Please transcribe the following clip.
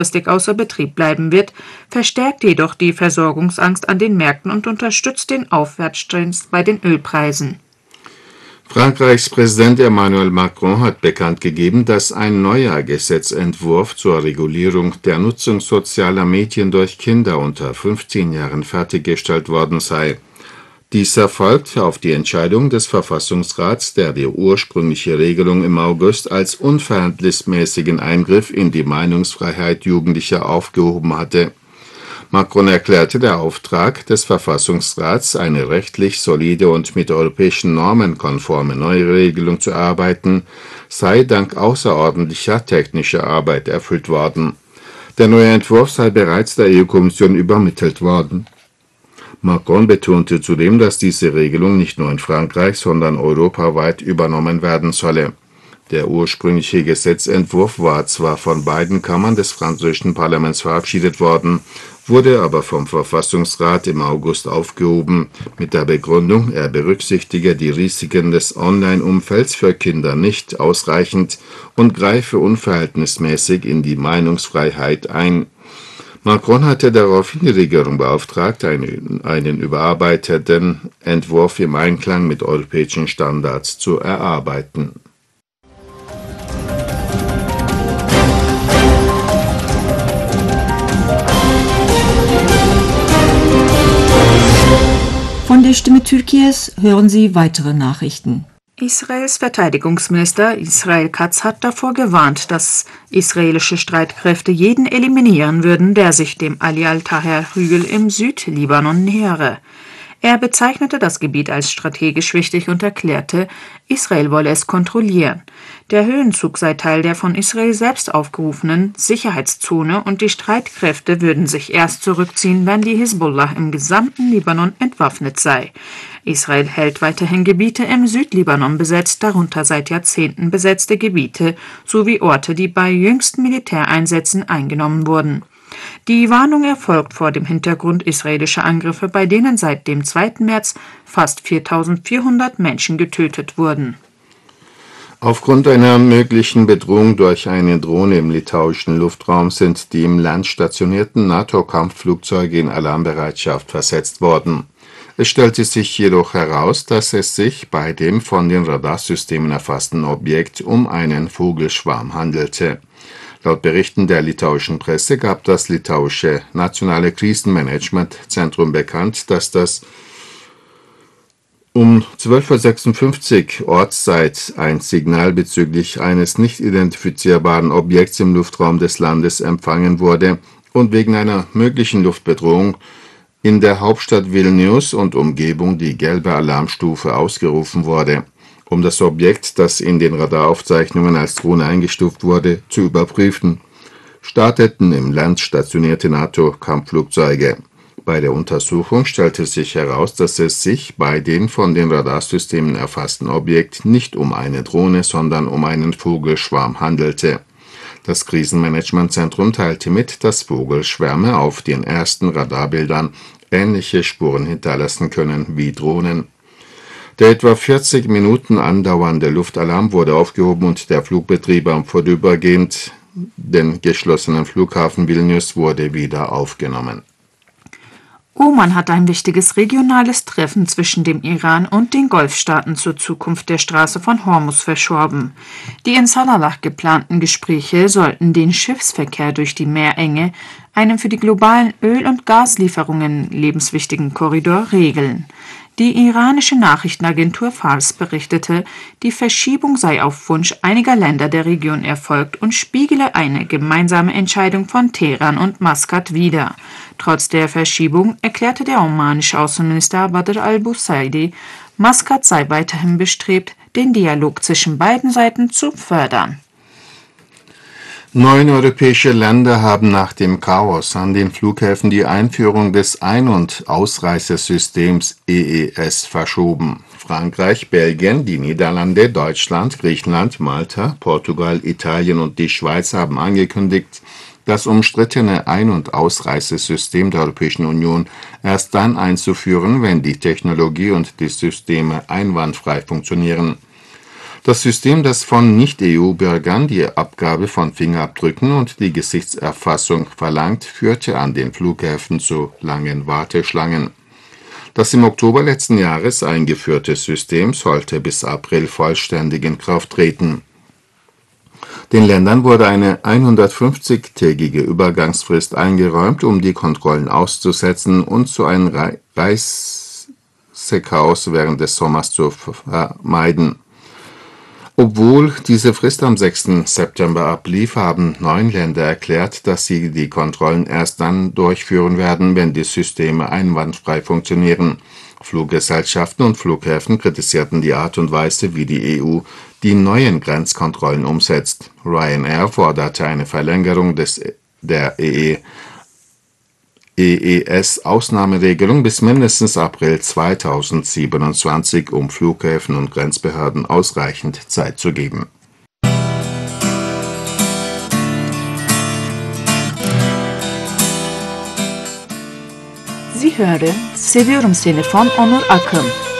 langfristig außer Betrieb bleiben wird, verstärkt jedoch die Versorgungsangst an den Märkten und unterstützt den Aufwärtstrend bei den Ölpreisen. Frankreichs Präsident Emmanuel Macron hat bekannt gegeben, dass ein neuer Gesetzentwurf zur Regulierung der Nutzung sozialer Medien durch Kinder unter 15 Jahren fertiggestellt worden sei. Dies erfolgt auf die Entscheidung des Verfassungsrats, der die ursprüngliche Regelung im August als unverhältnismäßigen Eingriff in die Meinungsfreiheit Jugendlicher aufgehoben hatte. Macron erklärte, der Auftrag des Verfassungsrats, eine rechtlich solide und mit europäischen Normen konforme neue Regelung zu erarbeiten, sei dank außerordentlicher technischer Arbeit erfüllt worden. Der neue Entwurf sei bereits der EU-Kommission übermittelt worden. Macron betonte zudem, dass diese Regelung nicht nur in Frankreich, sondern europaweit übernommen werden solle. Der ursprüngliche Gesetzentwurf war zwar von beiden Kammern des französischen Parlaments verabschiedet worden, wurde aber vom Verfassungsrat im August aufgehoben, mit der Begründung, er berücksichtige die Risiken des Online-Umfelds für Kinder nicht ausreichend und greife unverhältnismäßig in die Meinungsfreiheit ein. Macron hatte daraufhin die Regierung beauftragt, einen überarbeiteten Entwurf im Einklang mit europäischen Standards zu erarbeiten. Von der Stimme Türkies hören Sie weitere Nachrichten. Israels Verteidigungsminister Israel Katz hat davor gewarnt, dass israelische Streitkräfte jeden eliminieren würden, der sich dem Ali al-Taher-Hügel im Südlibanon nähere. Er bezeichnete das Gebiet als strategisch wichtig und erklärte, Israel wolle es kontrollieren. Der Höhenzug sei Teil der von Israel selbst aufgerufenen Sicherheitszone und die Streitkräfte würden sich erst zurückziehen, wenn die Hisbollah im gesamten Libanon entwaffnet sei. Israel hält weiterhin Gebiete im Südlibanon besetzt, darunter seit Jahrzehnten besetzte Gebiete sowie Orte, die bei jüngsten Militäreinsätzen eingenommen wurden. Die Warnung erfolgt vor dem Hintergrund israelischer Angriffe, bei denen seit dem 2. März fast 4.400 Menschen getötet wurden. Aufgrund einer möglichen Bedrohung durch eine Drohne im litauischen Luftraum sind die im Land stationierten NATO-Kampfflugzeuge in Alarmbereitschaft versetzt worden. Es stellte sich jedoch heraus, dass es sich bei dem von den Radarsystemen erfassten Objekt um einen Vogelschwarm handelte. Laut Berichten der litauischen Presse gab das litauische Nationale Krisenmanagementzentrum bekannt, dass das um 12.56 Uhr Ortszeit ein Signal bezüglich eines nicht identifizierbaren Objekts im Luftraum des Landes empfangen wurde und wegen einer möglichen Luftbedrohung in der Hauptstadt Vilnius und Umgebung die gelbe Alarmstufe ausgerufen wurde. Um das Objekt, das in den Radaraufzeichnungen als Drohne eingestuft wurde, zu überprüfen, starteten im Land stationierte NATO-Kampfflugzeuge. Bei der Untersuchung stellte sich heraus, dass es sich bei dem von den Radarsystemen erfassten Objekt nicht um eine Drohne, sondern um einen Vogelschwarm handelte. Das Krisenmanagementzentrum teilte mit, dass Vogelschwärme auf den ersten Radarbildern ähnliche Spuren hinterlassen können wie Drohnen. Der etwa 40 Minuten andauernde Luftalarm wurde aufgehoben und der Flugbetrieb am vorübergehend den geschlossenen Flughafen Vilnius wurde wieder aufgenommen. Oman hat ein wichtiges regionales Treffen zwischen dem Iran und den Golfstaaten zur Zukunft der Straße von Hormuz verschoben. Die in Salalah geplanten Gespräche sollten den Schiffsverkehr durch die Meerenge, einem für die globalen Öl- und Gaslieferungen lebenswichtigen Korridor, regeln. Die iranische Nachrichtenagentur Fars berichtete, die Verschiebung sei auf Wunsch einiger Länder der Region erfolgt und spiegele eine gemeinsame Entscheidung von Teheran und Maskat wider. Trotz der Verschiebung erklärte der omanische Außenminister Badr al-Busaidi, Maskat sei weiterhin bestrebt, den Dialog zwischen beiden Seiten zu fördern. 9 europäische Länder haben nach dem Chaos an den Flughäfen die Einführung des Ein- und Ausreisesystems EES verschoben. Frankreich, Belgien, die Niederlande, Deutschland, Griechenland, Malta, Portugal, Italien und die Schweiz haben angekündigt, das umstrittene Ein- und Ausreisesystem der Europäischen Union erst dann einzuführen, wenn die Technologie und die Systeme einwandfrei funktionieren. Das System, das von Nicht-EU-Bürgern die Abgabe von Fingerabdrücken und die Gesichtserfassung verlangt, führte an den Flughäfen zu langen Warteschlangen. Das im Oktober letzten Jahres eingeführte System sollte bis April vollständig in Kraft treten. Den Ländern wurde eine 150-tägige Übergangsfrist eingeräumt, um die Kontrollen auszusetzen und so ein Reisechaos während des Sommers zu vermeiden. Obwohl diese Frist am 6. September ablief, haben 9 Länder erklärt, dass sie die Kontrollen erst dann durchführen werden, wenn die Systeme einwandfrei funktionieren. Fluggesellschaften und Flughäfen kritisierten die Art und Weise, wie die EU die neuen Grenzkontrollen umsetzt. Ryanair forderte eine Verlängerung der EES-Ausnahmeregelung bis mindestens April 2027, um Flughäfen und Grenzbehörden ausreichend Zeit zu geben. Sie hören Seviyorum Seni von Onur Akın.